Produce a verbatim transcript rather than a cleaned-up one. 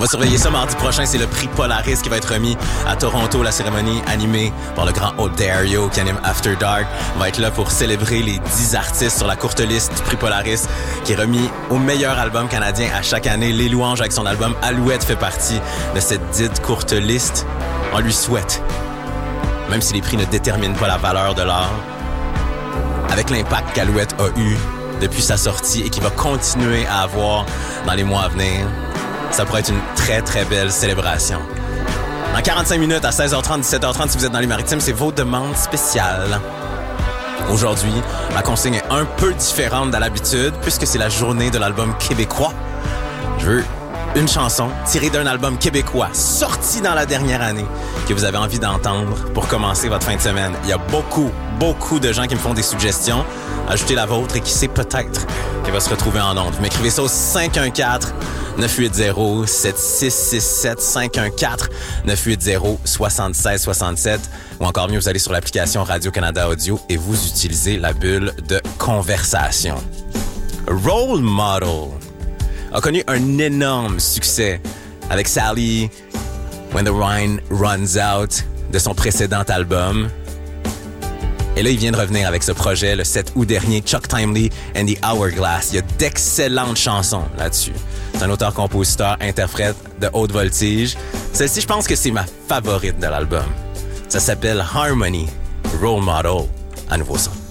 va surveiller ça mardi prochain. C'est le prix Polaris qui va être remis à Toronto. La cérémonie animée par le grand Odario qui anime After Dark va être là pour célébrer les dix artistes sur la courte liste du prix Polaris qui est remis au meilleur album canadien à chaque année. Les Louanges avec son album Alouette fait partie de cette dite courte liste. On lui souhaite, même si les prix ne déterminent pas la valeur de l'art, avec l'impact qu'Alouette a eu depuis sa sortie et qu'il va continuer à avoir dans les mois à venir, ça pourrait être une très, très belle célébration. Dans quarante-cinq minutes, à seize heures trente, dix-sept heures trente, si vous êtes dans les Maritimes, c'est vos demandes spéciales. Aujourd'hui, la consigne est un peu différente de l'habitude, puisque c'est la journée de l'album québécois. Je veux une chanson tirée d'un album québécois sorti dans la dernière année que vous avez envie d'entendre pour commencer votre fin de semaine. Il y a beaucoup, beaucoup de gens qui me font des suggestions. Ajoutez la vôtre et qui sait peut-être qu'elle va se retrouver en ondes. Vous m'écrivez ça au cinq un quatre, neuf huit zéro, sept six six sept, cinq un quatre, neuf huit zéro, sept six six sept ou encore mieux, vous allez sur l'application Radio-Canada Audio et vous utilisez la bulle de conversation. Role Model a connu un énorme succès avec Sally, When the Wine Runs Out, de son précédent album. Et là, il vient de revenir avec ce projet le sept août dernier, Chuck Timely and the Hourglass. Il y a d'excellentes chansons là-dessus. C'est un auteur-compositeur-interprète de haute voltige. Celle-ci, je pense que c'est ma favorite de l'album. Ça s'appelle Harmony, Role Model, à nouveau son.